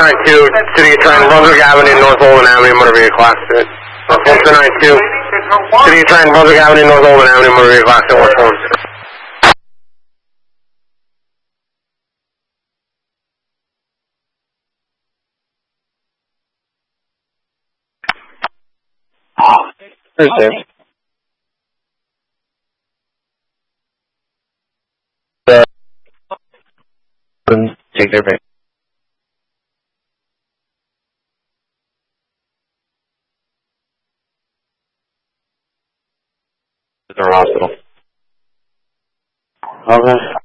1492, City Train, Brunswick Avenue, North Olin Avenue, motor vehicle accident. 1492, City Train, Brunswick Avenue, North Olin Avenue, motor vehicle accident, 110. Thursday. Take their break. To the hospital. Okay.